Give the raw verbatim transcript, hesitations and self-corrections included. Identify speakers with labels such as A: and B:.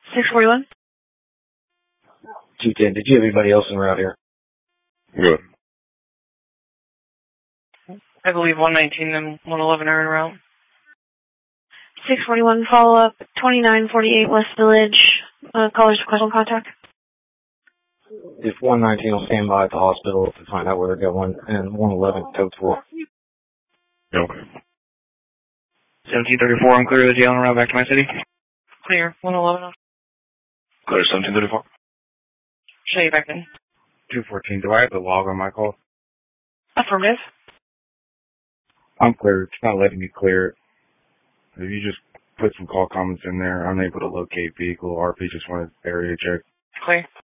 A: six forty-one.
B: two ten. Did you have anybody else en route here?
C: Good.
A: I believe one nineteen and one eleven are en route.
D: six forty-one follow-up, twenty-nine forty-eight West Village. Uh, callers requesting contact.
B: If one nineteen will stand by at the hospital to find out where they're going, and one eleven code four.
C: Okay.
E: seventeen thirty-four, I'm clear of the jail and route back to my city.
A: Clear, one eleven.
C: Clear seventeen thirty-four.
A: Show you back in.
F: two fourteen, do I have to log on my call?
A: Affirmative.
F: I'm clear. It's not letting me clear it. If you just put some call comments in there, I'm able to locate vehicle. R P just wanted area check.
A: Clear.